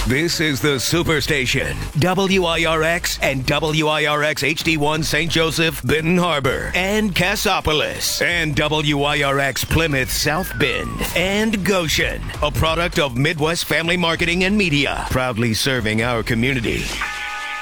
This is the Superstation, WIRX and WIRX HD1 St. Joseph, Benton Harbor, and Cassopolis, and WIRX Plymouth South Bend, and Goshen, a product of Midwest Family Marketing and Media, proudly serving our community.